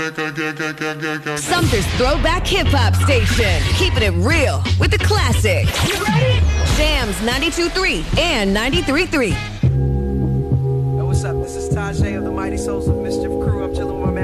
Sumter's Throwback Hip Hop Station. Keeping it real with the classics. You ready? Jams 92.3 and 93.3. Yo, what's up? This is Tajay of the Mighty Souls of Mischief Crew. I'm chilling with my man